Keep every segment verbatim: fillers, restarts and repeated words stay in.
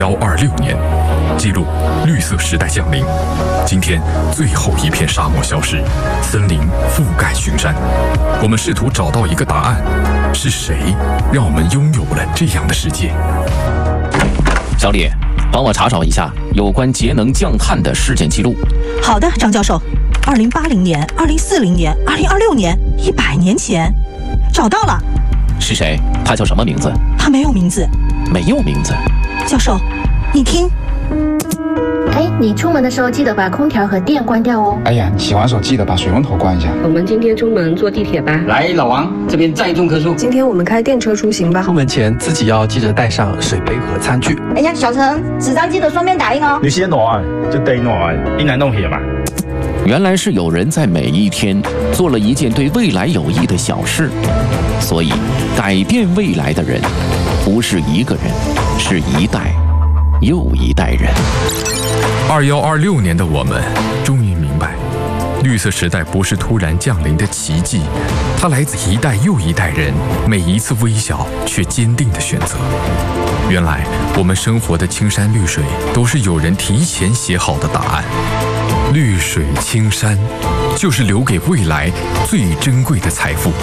幺二六年，记录绿色时代降临。今天，最后一片沙漠消失，森林覆盖群山。我们试图找到一个答案：是谁让我们拥有了这样的世界？ 小李，帮我查找一下有关节能降碳的事件记录。 好的，张教授。二零八零年、二零四零年、二零二六年，一百年前，找到了。 是谁？他叫什么名字？ 他没有名字。 没有名字。 教授，你听。 哎，你出门的时候记得把空调和电关掉哦。 哎呀，你洗完手记得把水龙头关一下。 我们今天出门坐地铁吧。 来，老王，这边再种棵树。 今天我们开电车出行吧。 出门前自己要记得带上水杯和餐具。 哎呀，小陈，纸张记得双面打印哦。 你先拿，就得拿，你难弄些嘛。 原来是有人在每一天做了一件对未来有益的小事，所以改变未来的人不是一个人，是一代又一代人。 二幺二六年的我们终于明白，绿色时代不是突然降临的奇迹，它来自一代又一代人每一次微小却坚定的选择。原来我们生活的青山绿水都是有人提前写好的答案。绿水青山，就是留给未来最珍贵的财富。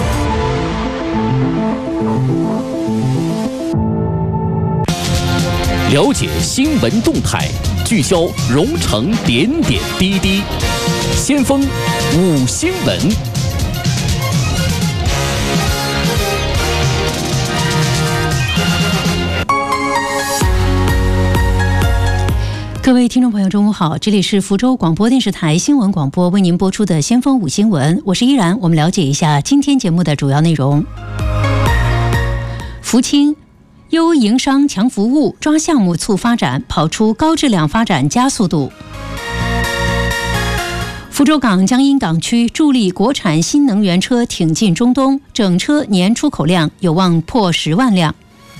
了解新闻动态，聚焦蓉城点点滴滴。先锋五新闻。 各位听众朋友，中午好，这里是福州广播电视台新闻广播为您播出的先锋五新闻，我是依然。我们了解一下今天节目的主要内容。福清优营商强服务，抓项目促发展，跑出高质量发展加速度。福州港江阴港区助力国产新能源车挺进中东，整车年出口量有望破十万辆。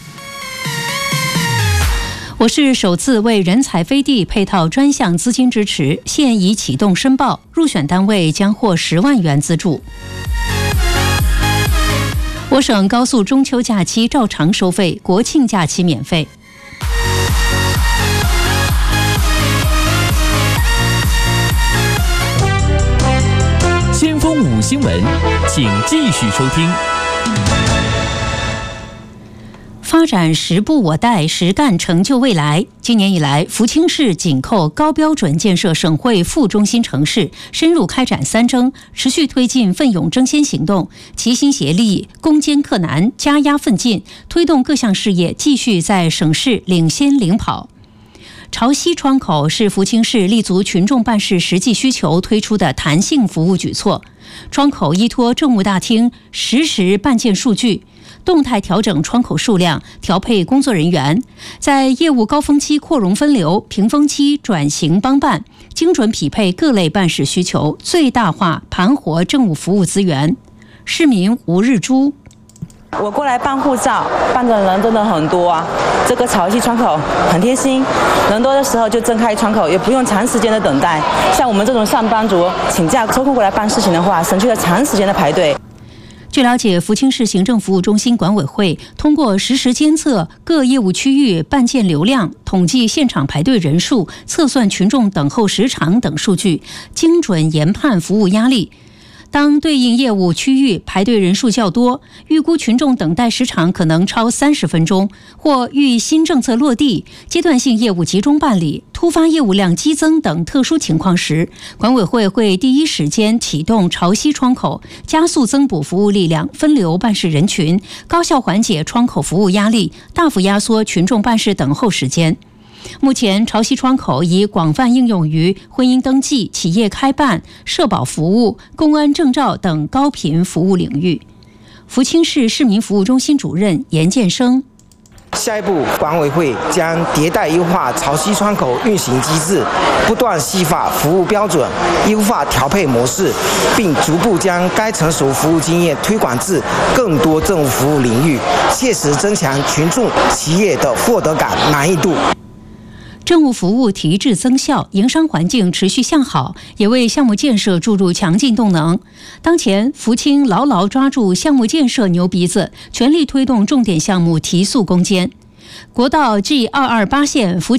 我市首次为人才飞地配套专项资金支持，现已启动申报，入选单位将获十万元资助。我省高速中秋假期照常收费，国庆假期免费。 先锋五新闻，请继续收听。 发展时不我待，实干成就未来。今年以来，福清市紧扣高标准建设省会副中心城市，深入开展三征，持续推进奋勇争先行动，齐心协力，攻坚克难，加压奋进，推动各项事业继续在省市领先领跑。潮汐窗口是福清市立足群众办事实际需求推出的弹性服务举措。窗口依托政务大厅实时办件数据，动态调整窗口数量，调配工作人员，在业务高峰期扩容分流，平峰期转型帮办，精准匹配各类办事需求，最大化盘活政务服务资源。市民吴日珠。 我过来办护照，办的人真的很多啊。这个潮汐窗口很贴心，人多的时候就睁开窗口，也不用长时间的等待。像我们这种上班族请假抽空过来办事情的话，省去了长时间的排队。 据了解，福清市行政服务中心管委会通过实时监测各业务区域办件流量，统计现场排队人数，测算群众等候时长等数据，精准研判服务压力。当对应业务区域排队人数较多，预估群众等待时长可能超三十分钟，或遇新政策落地、阶段性业务集中办理、突发业务量激增等特殊情况时，管委会会第一时间启动潮汐窗口，加速增补服务力量，分流办事人群，高效缓解窗口服务压力，大幅压缩群众办事等候时间。目前，潮汐窗口已广泛应用于婚姻登记、企业开办、社保服务、公安证照等高频服务领域。福清市市民服务中心主任严建生。 下一步，管委会将迭代优化潮汐窗口运行机制，不断细化服务标准，优化调配模式，并逐步将该成熟服务经验推广至更多政务服务领域，切实增强群众、企业的获得感、满意度。 政务服务提质增效，营商环境持续向好，也为项目建设注入强劲动能。当前，福清牢牢抓住项目建设牛鼻子，全力推动重点项目提速攻坚。 国道 G 二二八线福